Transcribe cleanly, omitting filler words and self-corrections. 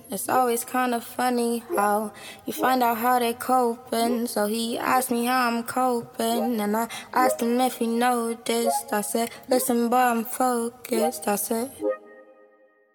It's always kind of funny how you find out how they coping. So he asked me how I'm coping, and I asked him if he noticed. I said, listen boy, I'm focused. I said,